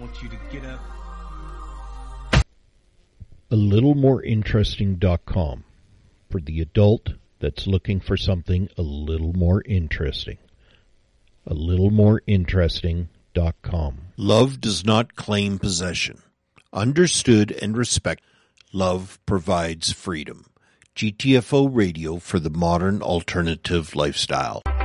want you to get up. AlittleMoreInteresting.com for the adult that's looking for something a little more interesting. AlittleMoreInteresting.com. Love does not claim possession. Understood and respected, love provides freedom. GTFO Radio for the modern alternative lifestyle.